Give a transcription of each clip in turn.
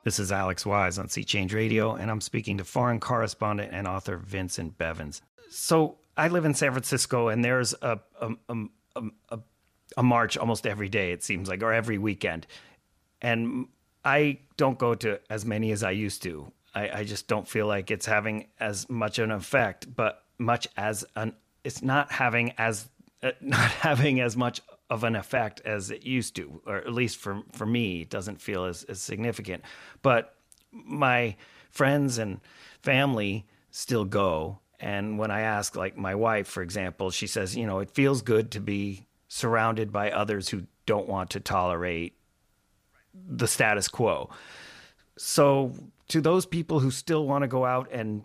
This is Alex Wise on Sea Change Radio, and I'm speaking to foreign correspondent and author Vincent Bevins. So I live in San Francisco, and there's a march almost every day, it seems like, or every weekend. And I don't go to as many as I used to. I just don't feel like it's having as much an effect, but it's not having as much of an effect as it used to, or at least for me, it doesn't feel as significant. But my friends and family still go. And when I ask, like my wife, for example, she says, it feels good to be surrounded by others who don't want to tolerate the status quo. So to those people who still want to go out and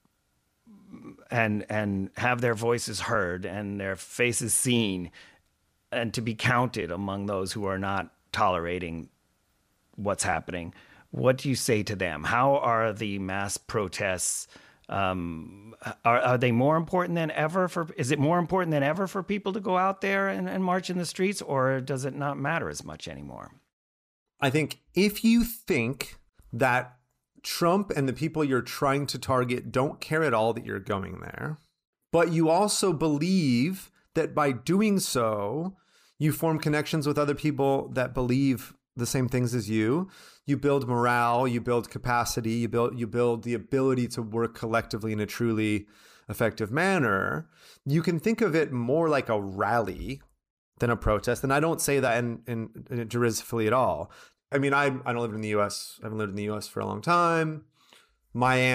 have their voices heard and their faces seen, and to be counted among those who are not tolerating what's happening, what do you say to them? How are the mass protests? Are they more important than ever? Is it more important than ever for people to go out there and march in the streets, or does it not matter as much anymore? I think if you think that Trump and the people you're trying to target don't care at all that you're going there, but you also believe that by doing so, you form connections with other people that believe the same things as you build morale, you build capacity, you build the ability to work collectively in a truly effective manner. You can think of it more like a rally than a protest. And I don't say that in derisively at all. I mean, I don't live in the U.S. I haven't lived in the U.S. for a long time. My